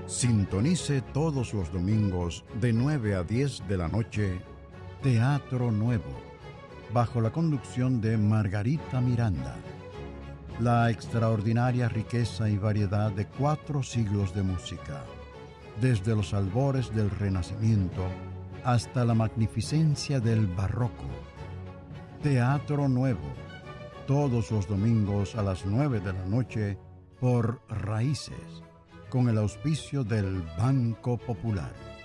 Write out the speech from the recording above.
Sintonice todos los domingos de 9 a 10 de la noche, Teatro Nuevo, bajo la conducción de Margarita Miranda. La extraordinaria riqueza y variedad de 4 siglos de música, desde los albores del Renacimiento hasta la magnificencia del Barroco. Teatro Nuevo, todos los domingos a las 9 de la noche por Raíces, con el auspicio del Banco Popular.